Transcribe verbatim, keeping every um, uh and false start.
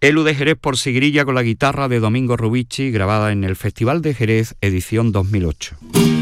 Elu de Jerez por Sigrilla con la guitarra de Domingo Rubici, grabada en el Festival de Jerez, edición dos mil ocho.